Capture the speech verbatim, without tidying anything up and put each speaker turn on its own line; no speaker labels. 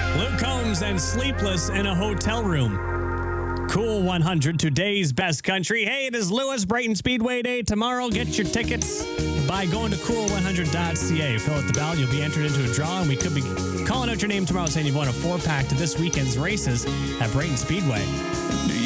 Luke Combs and Sleepless in a Hotel Room. Cool one hundred, today's best country. Hey, it is Lewis Brayton Speedway Day tomorrow. Get your tickets by going to cool one hundred dot c a. Fill out the ballot. You'll be entered into a draw, and we could be calling out your name tomorrow saying you've won a four-pack to this weekend's races at Brayton Speedway.
Do you